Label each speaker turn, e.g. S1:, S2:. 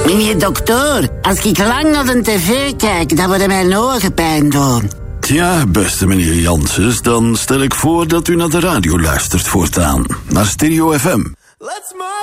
S1: Meneer dokter, als ik lang naar de tv kijk, dan worden mijn ogen pijn doen.
S2: Tja, beste meneer Janssens, dan stel ik voor dat u naar de radio luistert voortaan. Naar Stereo FM.
S3: Let's